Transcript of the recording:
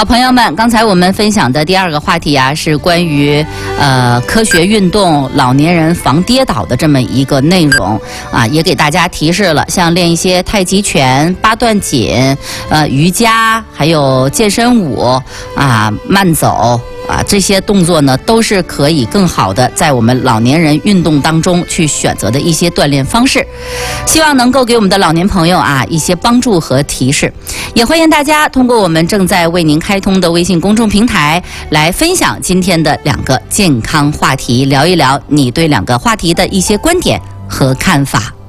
好，朋友们，刚才我们分享的第二个话题啊，是关于科学运动、老年人防跌倒的这么一个内容啊，也给大家提示了，像练一些太极拳、八段锦、瑜伽，还有健身舞啊、慢走。这些动作呢，都是可以更好的在我们老年人运动当中去选择的一些锻炼方式，希望能够给我们的老年朋友一些帮助和提示。也欢迎大家通过我们正在为您开通的微信公众平台来分享今天的2个健康话题，聊一聊你对2个话题的一些观点和看法。